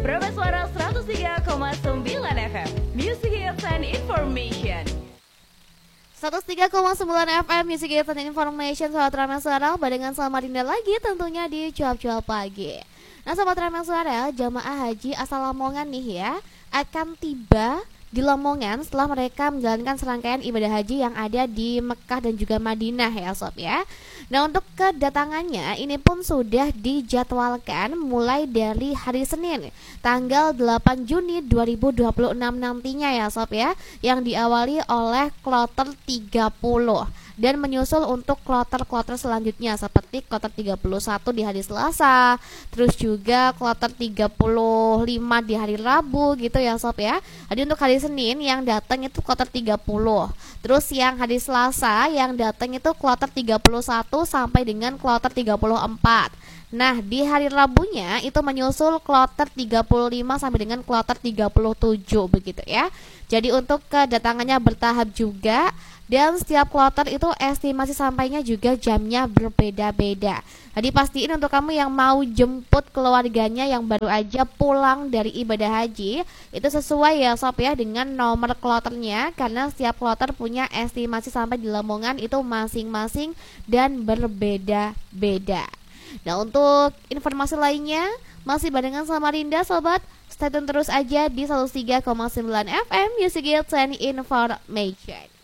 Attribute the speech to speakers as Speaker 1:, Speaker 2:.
Speaker 1: Berapa Suara 103,9 FM Music Hits and Information.
Speaker 2: 103,9 FM Music Hits and Information. Sobat Ramai Suara, barengan sama Dinda lagi tentunya di Cuap-Cuap Pagi. Nah Sobat Ramai Suara, jamaah haji asal Lamongan nih ya akan tiba di Lamongan setelah mereka menjalankan serangkaian ibadah haji yang ada di Mekah dan juga Madinah ya Sob ya. Nah untuk kedatangannya ini pun sudah dijadwalkan mulai dari hari Senin tanggal 8 Juni 2026 nantinya ya Sob ya, yang diawali oleh kloter 30 dan menyusul untuk kloter-kloter selanjutnya seperti kloter 31 di hari Selasa, terus juga kloter 35 di hari Rabu gitu ya Sob ya. Jadi untuk hari Senin yang datang itu kloter 30, terus yang hari Selasa yang datang itu kloter 31 sampai dengan kloter 34. Nah di hari Rabunya itu menyusul kloter 35 sampai dengan kloter 37 begitu ya. Jadi untuk kedatangannya bertahap juga, dan setiap kloter itu estimasi sampainya juga jamnya berbeda-beda. Jadi pastiin untuk kamu yang mau jemput keluarganya yang baru aja pulang dari ibadah haji, itu sesuai ya Sob ya dengan nomor kloternya, karena setiap kloter punya estimasi sampai di Lamongan itu masing-masing dan berbeda-beda. Nah untuk informasi lainnya masih barengan sama Rinda Sobat, stay tune terus aja di 103,9 FM Music Hits and Information.